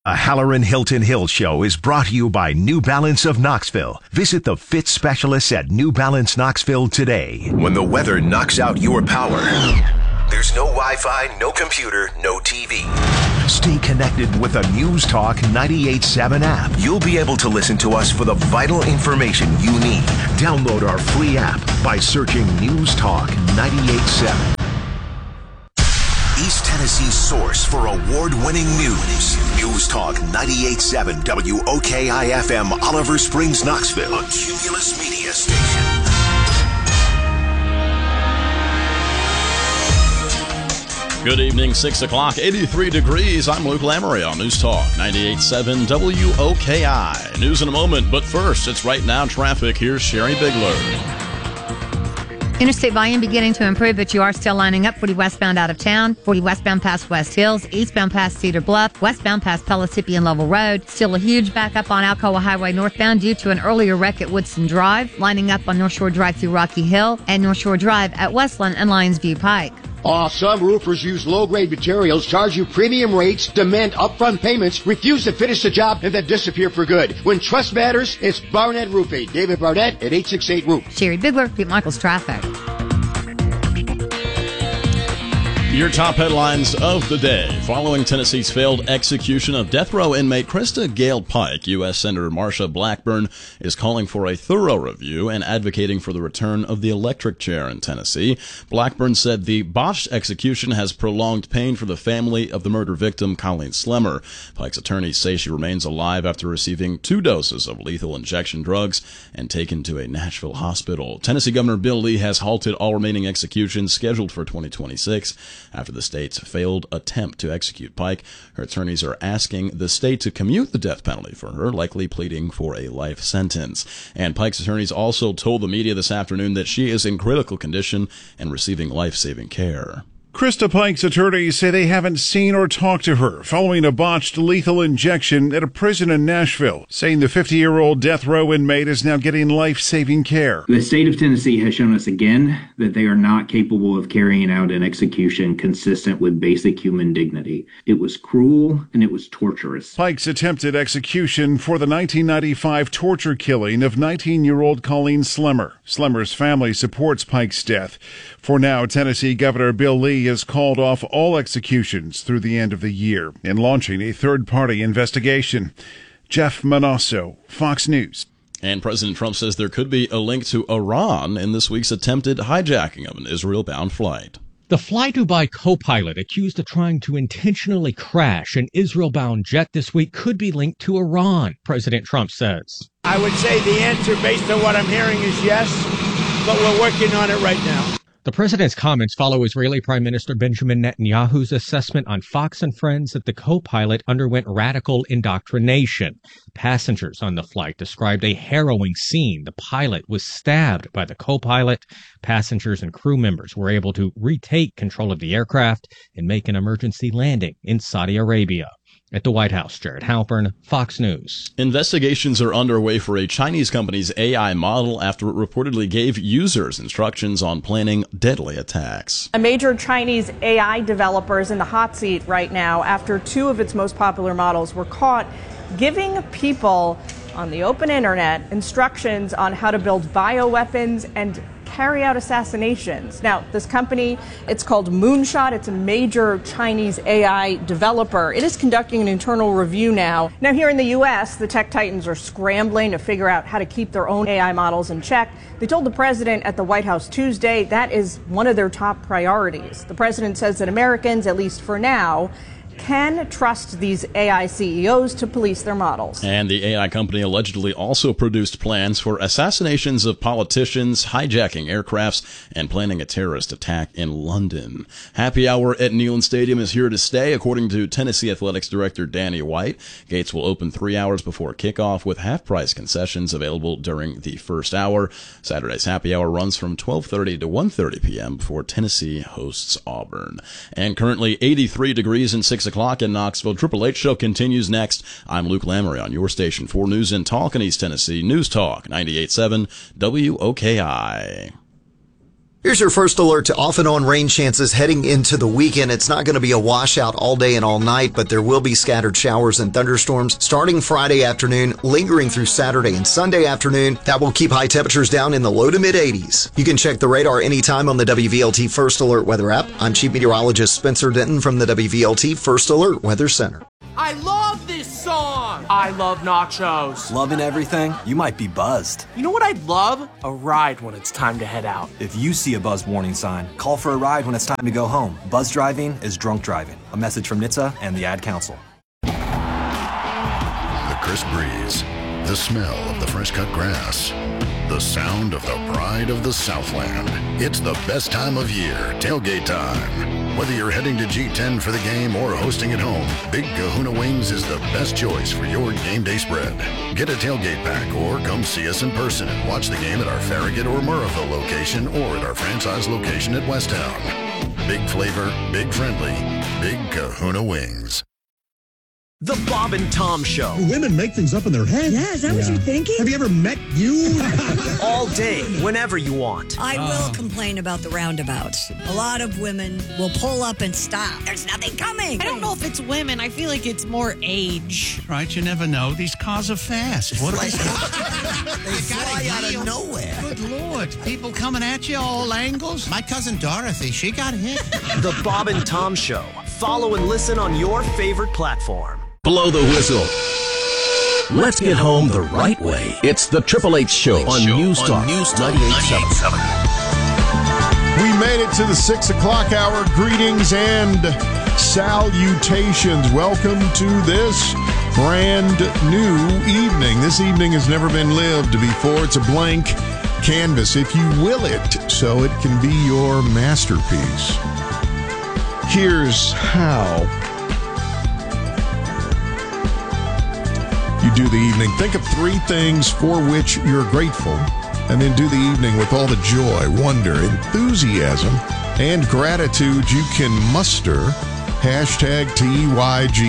A Halloran Hilton Hill show is brought to you by New Balance of Knoxville. Visit the fit specialists at New Balance Knoxville today. When the weather knocks out your power, there's no Wi-Fi, no computer, no TV. Stay connected with the News Talk 98.7 app. You'll be able to listen to us for the vital information you need. Download our free app by searching News Talk 98.7. East Tennessee's source for award-winning news. News Talk 98.7 WOKI-FM, Oliver Springs, Knoxville. A Cumulus Media Station. Good evening, 6 o'clock, 83 degrees. I'm Luke Lamory on News Talk 98.7 WOKI. News in a moment, but first, it's Right Now traffic. Here's Sherry Bigler. Interstate volume beginning to improve, but you are still lining up 40 westbound out of town, 40 westbound past West Hills, eastbound past Cedar Bluff, westbound past Pellissippi and Lovell Road. Still a huge backup on Alcoa Highway northbound due to an earlier wreck at Woodson Drive, lining up on North Shore Drive through Rocky Hill and North Shore Drive at Westland and Lions View Pike. Some roofers use low-grade materials, charge you premium rates, demand upfront payments, refuse to finish the job, and then disappear for good. When trust matters, it's Barnett Roofing. David Barnett at 868-ROOF. Sherry Bigler, Pete Michaels Traffic. Your top headlines of the day. Following Tennessee's failed execution of death row inmate Krista Gale Pike, U.S. Senator Marsha Blackburn is calling for a thorough review and advocating for the return of the electric chair in Tennessee. Blackburn said the botched execution has prolonged pain for the family of the murder victim, Colleen Slemmer. Pike's attorneys say she remains alive after receiving 2 doses of lethal injection drugs and taken to a Nashville hospital. Tennessee Governor Bill Lee has halted all remaining executions scheduled for 2026. After the state's failed attempt to execute Pike, her attorneys are asking the state to commute the death penalty for her, likely pleading for a life sentence. And Pike's attorneys also told the media this afternoon that she is in critical condition and receiving life-saving care. Krista Pike's attorneys say they haven't seen or talked to her following a botched lethal injection at a prison in Nashville, saying the 50-year-old death row inmate is now getting life-saving care. The state of Tennessee has shown us again that they are not capable of carrying out an execution consistent with basic human dignity. It was cruel and it was torturous. Pike's attempted execution for the 1995 torture killing of 19-year-old Colleen Slemmer. Slemmer's family supports Pike's death. For now, Tennessee Governor Bill Lee has called off all executions through the end of the year and launching a third-party investigation. Jeff Manasso, Fox News. And President Trump says there could be a link to Iran in this week's attempted hijacking of an Israel-bound flight. The Fly Dubai co-pilot accused of trying to intentionally crash an Israel-bound jet this week could be linked to Iran, President Trump says. I would say the answer, based on what I'm hearing, is yes, but we're working on it right now. The president's comments follow Israeli Prime Minister Benjamin Netanyahu's assessment on Fox and Friends that the co-pilot underwent radical indoctrination. Passengers on the flight described a harrowing scene. The pilot was stabbed by the co-pilot. Passengers and crew members were able to retake control of the aircraft and make an emergency landing in Saudi Arabia. At the White House, Jared Halpern, Fox News. Investigations are underway for a Chinese company's AI model after it reportedly gave users instructions on planning deadly attacks. A major Chinese AI developer is in the hot seat right now after 2 of its most popular models were caught giving people on the open internet instructions on how to build bioweapons and carry out assassinations. Now, this company, it's called Moonshot. It's a major Chinese AI developer. It is conducting an internal review now. Now, here in the U.S., the tech titans are scrambling to figure out how to keep their own AI models in check. They told the president at the White House Tuesday that is one of their top priorities. The president says that Americans, at least for now, can trust these AI CEOs to police their models. And the AI company allegedly also produced plans for assassinations of politicians, hijacking aircrafts, and planning a terrorist attack in London. Happy hour at Neyland Stadium is here to stay, according to Tennessee Athletics Director Danny White. Gates will open 3 hours before kickoff with half-price concessions available during the first hour. Saturday's happy hour runs from 12:30 to 1:30 p.m. before Tennessee hosts Auburn. And currently 83 degrees and 6 o'clock in Knoxville. Triple H Show continues next. I'm Luke Lamory on your station for News and Talk in East Tennessee. News Talk 98.7 WOKI. Here's your first alert to off and on rain chances heading into the weekend. It's not going to be a washout all day and all night, but there will be scattered showers and thunderstorms starting Friday afternoon, lingering through Saturday and Sunday afternoon. That will keep high temperatures down in the low to mid 80s. You can check the radar anytime on the WVLT First Alert Weather app. I'm Chief Meteorologist Spencer Denton from the WVLT First Alert Weather Center. I love this song! I love nachos. Loving everything? You might be buzzed. You know what I'd love? A ride when it's time to head out. If you see a buzz warning sign, call for a ride when it's time to go home. Buzz driving is drunk driving. A message from NHTSA and the Ad Council. The crisp breeze, the smell of the fresh-cut grass, the sound of the pride of the Southland. It's the best time of year, tailgate time. Whether you're heading to G10 for the game or hosting at home, Big Kahuna Wings is the best choice for your game day spread. Get a tailgate pack or come see us in person and watch the game at our Farragut or Murrayville location or at our franchise location at Westtown. Big flavor, big friendly, Big Kahuna Wings. The Bob and Tom Show. Women make things up in their head. Yeah, is that what you're thinking? Have you ever met you? All day, whenever you want. I will complain about the roundabouts. A lot of women will pull up and stop. There's nothing coming. I don't know if it's women. I feel like it's more age. Right, you never know. These cars are fast. What are they? They fly out of nowhere. Good Lord. People coming at you all angles. My cousin Dorothy, she got hit. The Bob and Tom Show. Follow and listen on your favorite platform. Blow the whistle. Let's get home the right way. It's the Triple H Show on News Talk 98.7. We made it to the 6 o'clock hour. Greetings and salutations. Welcome to this brand new evening. This evening has never been lived before. It's a blank canvas, if you will it, so it can be your masterpiece. Here's how you do the evening. Think of 3 things for which you're grateful, and then do the evening with all the joy, wonder, enthusiasm, and gratitude you can muster. #TYG